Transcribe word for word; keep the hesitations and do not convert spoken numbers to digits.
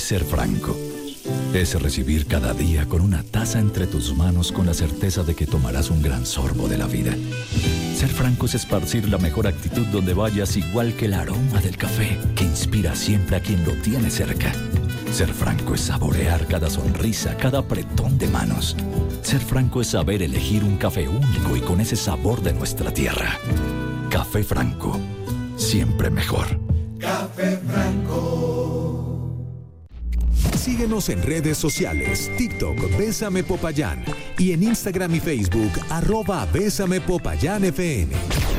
ser franco. Es recibir cada día con una taza entre tus manos con la certeza de que tomarás un gran sorbo de la vida. Ser franco es esparcir la mejor actitud donde vayas, igual que el aroma del café que inspira siempre a quien lo tiene cerca. Ser franco es saborear cada sonrisa, cada apretón de manos. Ser franco es saber elegir un café único y con ese sabor de nuestra tierra. Café Franco, siempre mejor. Café Franco. Síguenos en redes sociales, TikTok, Bésame Popayán, y en Instagram y Facebook, arroba Bésame Popayán F M.